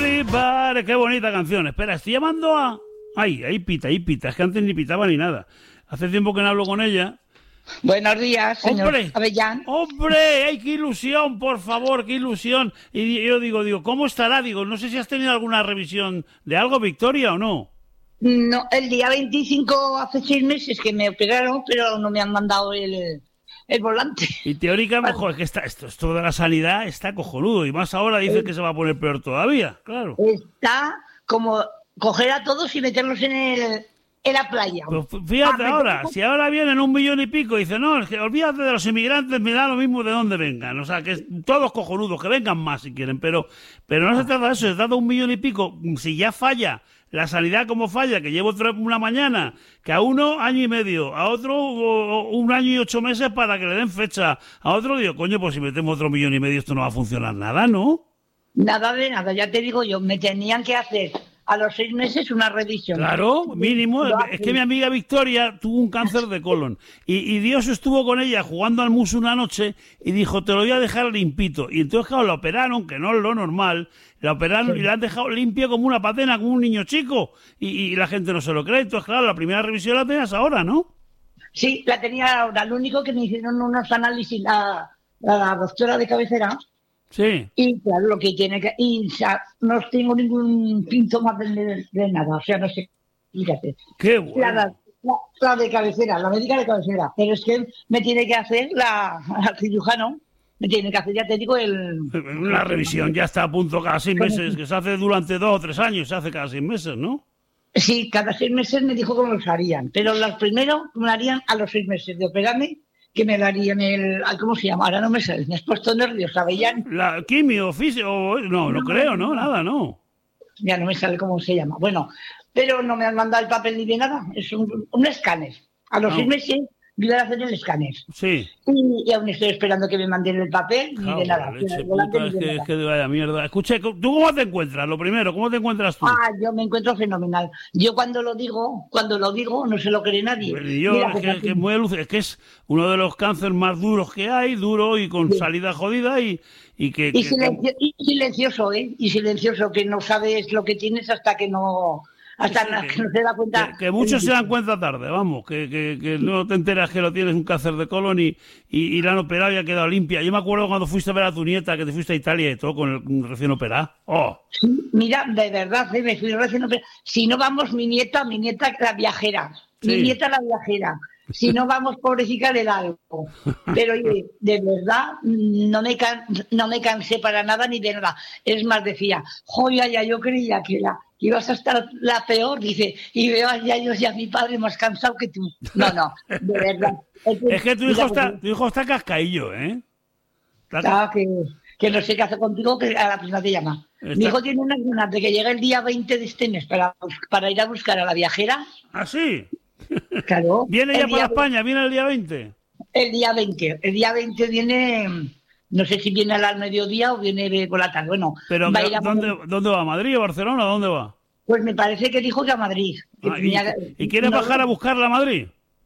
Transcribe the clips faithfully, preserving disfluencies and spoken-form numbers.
Everybody, qué bonita canción. Espera, estoy llamando a... Ay, ahí pita, ahí pita. Es que antes ni pitaba ni nada. Hace tiempo que no hablo con ella. Buenos días, señor ¡Hombre! Avellán. ¡Hombre! ¡Ay, qué ilusión, por favor, qué ilusión! Y yo digo, digo, ¿cómo estará? Digo, no sé si has tenido alguna revisión de algo, Victoria, o no. No, el día veinticinco, hace seis meses que me operaron, pero no me han mandado el, el volante. Y teóricamente, ojo, es que está, esto, esto de la sanidad está cojonudo. Y más ahora dice que se va a poner peor todavía, claro. Está como coger a todos y meterlos en el... en la playa. Pues fíjate ah, ahora, si ahora vienen un millón y pico y dicen, no, es que olvídate de los inmigrantes, me da lo mismo de dónde vengan. O sea, que todos cojonudos, que vengan más si quieren, pero pero no se trata de eso, se trata de un millón y pico. Si ya falla la sanidad como falla, que llevo una mañana, que a uno año y medio, a otro un año y ocho meses para que le den fecha, a otro digo, coño, pues si metemos otro millón y medio esto no va a funcionar nada, ¿no? Nada de nada, ya te digo yo, me tenían que hacer a los seis meses una revisión. Claro, mínimo. Es que mi amiga Victoria tuvo un cáncer de colon y, y Dios estuvo con ella jugando al mus una noche y dijo, te lo voy a dejar limpito. Y entonces, claro, la operaron, que no es lo normal, la operaron sí. Y la han dejado limpia como una patena, como un niño chico. Y, y la gente no se lo cree. Entonces, claro, la primera revisión la tenías ahora, ¿no? Sí, la tenía ahora. Lo único que me hicieron unos análisis la, la doctora de cabecera. Sí. Y claro, lo que tiene que... Y o sea, no tengo ningún síntoma de, de, de nada, o sea, no sé, fíjate. Qué bueno. La, la, la de cabecera, la médica de cabecera. Pero es que me tiene que hacer la, la cirujano, me tiene que hacer, ya te digo, el... La revisión ya está a punto cada seis meses, que se hace durante dos o tres años, se hace cada seis meses, ¿no? Sí, cada seis meses me dijo que me los harían, pero los primeros me lo harían a los seis meses de operarme, que me darían el... ¿Cómo se llama? Ahora no me sale, me has puesto nerviosa, Avellán. La quimio, fisio... No, no, no creo, ¿no? Nada, no. Ya no me sale cómo se llama. Bueno, pero no me han mandado el papel ni de nada. Es un, un escáner. A los no. seis meses me iban a hacer el escáner. Sí. Y, y aún estoy esperando que me manden el papel ni ah, de nada. Leche, puta, ni es, de que, nada. Es que vaya mierda. Escuche, ¿tú cómo te encuentras? Lo primero, ¿cómo te encuentras tú? Ah, yo me encuentro fenomenal. Yo cuando lo digo, cuando lo digo, no se lo cree nadie. Bueno, yo, Mira, es, que, que muy es que es uno de los cánceres más duros que hay, duro y con sí. salida jodida y... Y, que, y, que, silencio, y silencioso, ¿eh? Y silencioso, que no sabes lo que tienes hasta que no... Hasta sí, que, que no se da cuenta. Que, que muchos se dan cuenta tarde, vamos, que, que, que no te enteras que lo tienes un cáncer de colon y, y, y la han operado y ha quedado limpia. Yo me acuerdo cuando fuiste a ver a tu nieta, que te fuiste a Italia y todo con el recién operado. ¡Oh! Sí, mira, de verdad, ¿eh? Me fui recién operado. Si no vamos, mi nieta, mi nieta la viajera. Sí. Mi nieta la viajera. Si no vamos, pobrecita, le da algo. Pero oye, de verdad, no me, can, no me cansé para nada ni de nada. Es más, decía, joya, ya yo creía que la... ibas a estar la peor, dice, y veo a Yayos y a mi padre más cansado que tú. No, no, de verdad. Es que, es que tu, hijo está, tu hijo está cascaillo, ¿eh? Está... Claro, que, que no sé qué hace contigo, que a la prima te llama. Está... Mi hijo tiene una ganas de que llegue el día veinte de este mes para, para ir a buscar a la viajera. ¿Ah, sí? Claro. ¿Viene ya para España? ¿Viene el día veinte? El día veinte. El día veinte viene... No sé si viene al mediodía o viene por la tarde. Bueno, pero va a ¿dónde, ¿dónde va? ¿A Madrid o Barcelona? ¿Dónde va? Pues me parece que dijo que a Madrid. Que ah, tenía... ¿Y, ¿Y quieres no, bajar a buscarla a Madrid?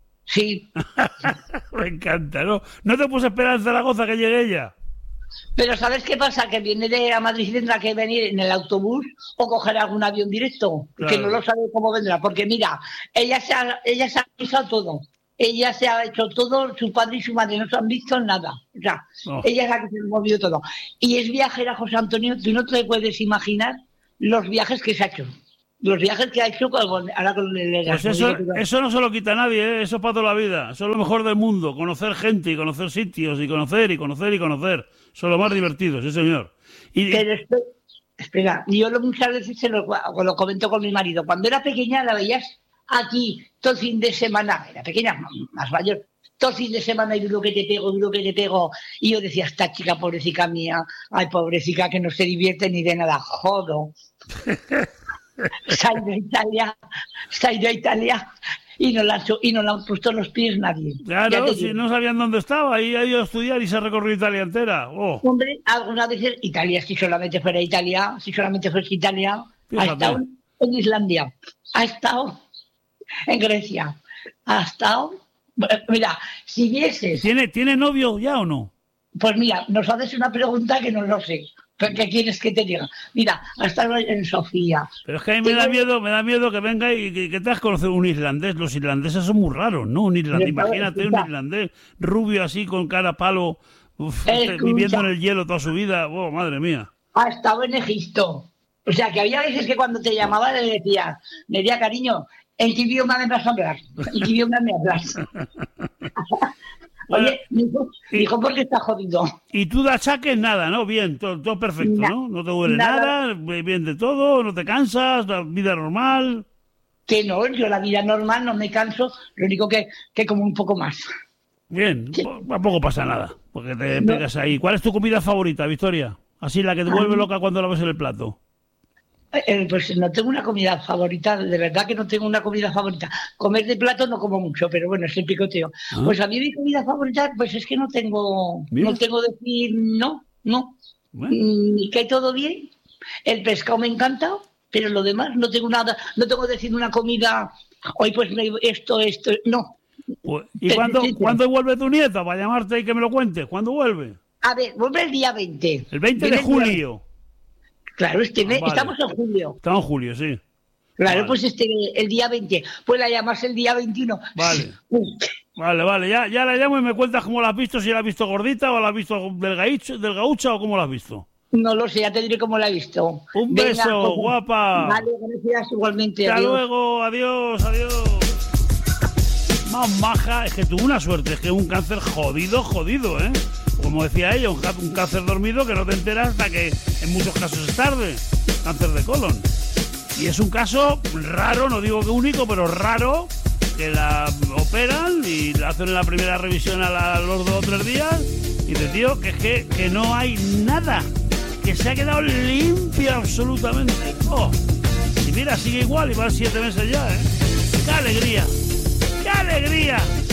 Sí. Me encanta, ¿no? ¿No te puse a esperar en Zaragoza que llegue ella? Pero ¿sabes qué pasa? Que viene de a Madrid y tendrá que venir en el autobús o coger algún avión directo. Claro. Que no lo sabe cómo vendrá. Porque mira, ella se ha, ella se ha pisado todo. Ella se ha hecho todo, su padre y su madre no se han visto nada. O sea, oh. ella es la que se ha movido todo. Y es viajera, José Antonio, tú no te puedes imaginar los viajes que se ha hecho. Los viajes que ha hecho con, ahora con el Pues eso, eso no se lo quita a nadie, ¿eh? Eso es para toda la vida. Eso es lo mejor del mundo. Conocer gente y conocer sitios y conocer y conocer y conocer. Son los más divertidos, sí señor. Y... Pero espera, espera, yo lo, muchas veces se lo, lo comento con mi marido. Cuando era pequeña la veías aquí todo el fin de semana, era pequeña, más mayor, todo el fin de semana y duro que te pego, duro que te pego, y yo decía, esta chica pobrecita mía, ay pobrecita que no se divierte ni de nada, jodo. Se ha ido a Italia, se ha ido a Italia y no la, y no la han puesto los pies nadie. Claro, si no sabían dónde estaba y ha ido a estudiar y se ha recorrido Italia entera. Oh. Hombre, algunas veces Italia, si solamente fuera Italia, si solamente fuese Italia, Fíjate. ha estado en Islandia, ha estado en Grecia, ha estado... Mira, si vieses... ¿Tiene, ¿Tiene novio ya o no? Pues mira, nos haces una pregunta que no lo sé. ¿Pero qué quieres que te diga? Mira, hasta en Sofía. Pero es que a mí me da miedo, me da miedo que venga y que, que te has conocido un irlandés. Los irlandeses son muy raros, ¿no? Un irlandés, imagínate un irlandés rubio así con cara palo, uf, viviendo en el hielo toda su vida. Oh, madre mía. Ha estado en Egipto. O sea, que había veces que cuando te llamaba le decía, le decía, cariño, ¿en qué idioma me vas a hablar? ¿En qué idioma me hablas? Bueno, Oye, mi hijo, y, mi hijo porque está jodido. Y tú de achaques nada, ¿no? Bien, todo, todo perfecto, Na, ¿no? No te duele nada. nada, bien de todo, no te cansas, la vida normal. Que no, yo la vida normal no me canso, lo único que, que como un poco más. Bien, sí. Tampoco pasa nada, porque te no. pegas ahí. ¿Cuál es tu comida favorita, Victoria? Así la que te vuelve loca cuando la ves en el plato. Eh, pues no tengo una comida favorita, de verdad que no tengo una comida favorita. Comer de plato no como mucho, pero bueno, es el picoteo. ¿Ah? Pues a mí mi comida favorita, pues es que no tengo, Mira. no tengo decir no, no. Bueno. Ni que todo bien. El pescado me encanta, pero lo demás no tengo nada, no tengo que decir una comida, hoy pues esto, esto, no. Pues, ¿y cuándo, ¿cuándo vuelve tu nieta para llamarte y que me lo cuentes? ¿Cuándo vuelve? A ver, vuelve el día veinte. El veinte de julio. Claro, este mes, ah, vale. Estamos en julio. Estamos en julio, sí. Claro, vale. Pues este el día veinte. Pues la llamas el día veintiuno. Vale. Vale, vale. Ya, ya la llamo y me cuentas cómo la has visto, si la has visto gordita o la has visto del gaucho, del gaucha o cómo la has visto. No lo sé, ya te diré cómo la he visto. Un Venga, beso, pues, guapa. Vale, gracias igualmente. Hasta adiós. luego, adiós, adiós. Más maja, es que tuvo una suerte, es que un cáncer jodido, jodido, ¿eh? Como decía ella, un, un cáncer dormido que no te enteras hasta que en muchos casos es tarde. Cáncer de colon. Y es un caso raro, no digo que único, pero raro, que la operan y la hacen en la primera revisión a, la, a los dos o tres días. Y te digo que es que, que no hay nada, que se ha quedado limpia absolutamente. Oh, y mira, sigue igual y van siete meses ya, ¿eh? ¡Qué alegría! ¡Qué alegría!